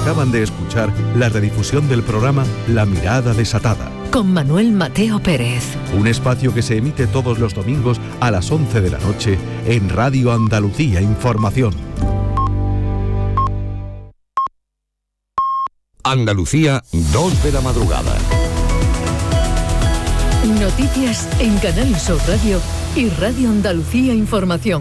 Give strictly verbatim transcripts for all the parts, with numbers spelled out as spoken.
Acaban de escuchar la redifusión del programa La Mirada Desatada, con Manuel Mateo Pérez. Un espacio que se emite todos los domingos a las once de la noche en Radio Andalucía Información. Andalucía, dos de la madrugada. Noticias en Canal Sur Radio y Radio Andalucía Información.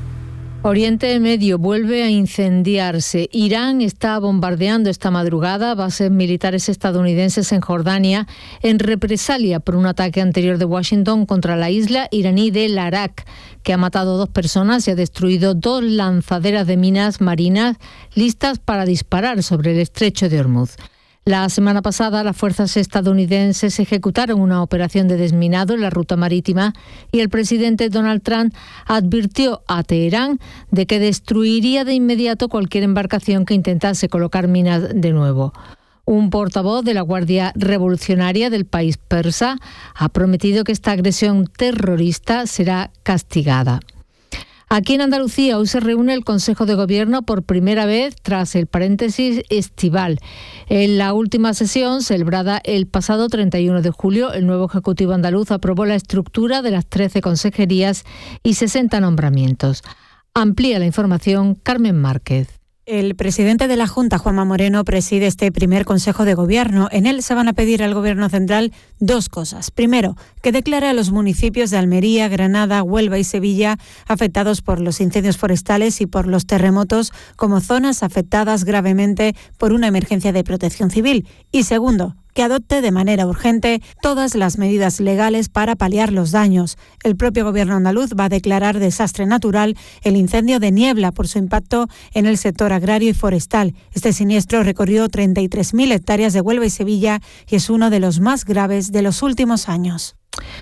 Oriente Medio vuelve a incendiarse. Irán está bombardeando esta madrugada bases militares estadounidenses en Jordania en represalia por un ataque anterior de Washington contra la isla iraní de Larak, que ha matado dos personas y ha destruido dos lanzaderas de minas marinas listas para disparar sobre el estrecho de Hormuz. La semana pasada, las fuerzas estadounidenses ejecutaron una operación de desminado en la ruta marítima y el presidente Donald Trump advirtió a Teherán de que destruiría de inmediato cualquier embarcación que intentase colocar minas de nuevo. Un portavoz de la Guardia Revolucionaria del país persa ha prometido que esta agresión terrorista será castigada. Aquí en Andalucía hoy se reúne el Consejo de Gobierno por primera vez tras el paréntesis estival. En la última sesión, celebrada el pasado treinta y uno de julio, el nuevo Ejecutivo andaluz aprobó la estructura de las trece consejerías y sesenta nombramientos. Amplía la información Carmen Márquez. El presidente de la Junta, Juanma Moreno, preside este primer Consejo de Gobierno. En él se van a pedir al Gobierno central dos cosas. Primero, que declare a los municipios de Almería, Granada, Huelva y Sevilla afectados por los incendios forestales y por los terremotos como zonas afectadas gravemente por una emergencia de protección civil. Y segundo, que adopte de manera urgente todas las medidas legales para paliar los daños. El propio Gobierno andaluz va a declarar desastre natural el incendio de Niebla por su impacto en el sector agrario y forestal. Este siniestro recorrió treinta y tres mil hectáreas de Huelva y Sevilla y es uno de los más graves de los últimos años.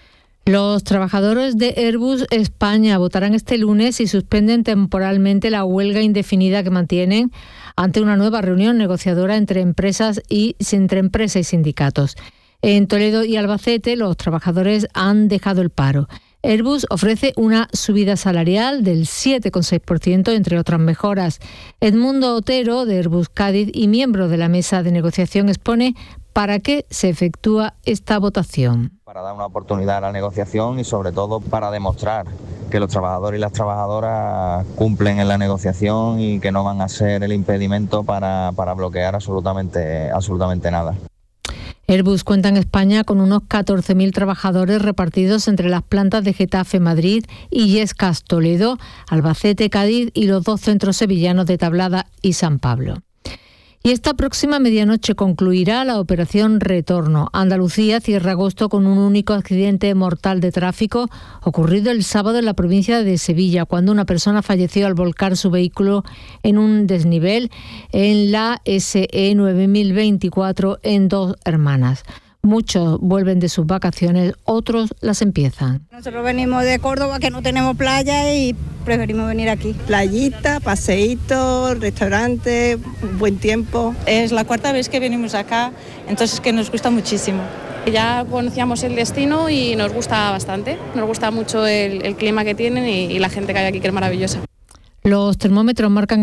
Los trabajadores de Airbus España votarán este lunes y suspenden temporalmente la huelga indefinida que mantienen ante una nueva reunión negociadora entre empresas y entre empresa y sindicatos. En Toledo y Albacete, los trabajadores han dejado el paro. Airbus ofrece una subida salarial del siete coma seis por ciento, entre otras mejoras. Edmundo Otero, de Airbus Cádiz y miembro de la mesa de negociación, expone para qué se efectúa esta votación. Para dar una oportunidad a la negociación y sobre todo para demostrar que los trabajadores y las trabajadoras cumplen en la negociación y que no van a ser el impedimento para, para bloquear absolutamente, absolutamente nada. Airbus cuenta en España con unos catorce mil trabajadores repartidos entre las plantas de Getafe, Madrid y Illescas, Toledo, Albacete, Cádiz y los dos centros sevillanos de Tablada y San Pablo. Y esta próxima medianoche concluirá la operación Retorno. Andalucía cierra agosto con un único accidente mortal de tráfico ocurrido el sábado en la provincia de Sevilla, cuando una persona falleció al volcar su vehículo en un desnivel en la S E nueve mil veinticuatro en Dos Hermanas. Muchos vuelven de sus vacaciones, otros las empiezan. Nosotros venimos de Córdoba, que no tenemos playa, y preferimos venir aquí. Playita, paseíto, restaurante, buen tiempo. Es la cuarta vez que venimos acá, entonces que nos gusta muchísimo. Ya conocíamos el destino y nos gusta bastante. Nos gusta mucho el, el clima que tienen y, y la gente que hay aquí, que es maravillosa. Los termómetros marcan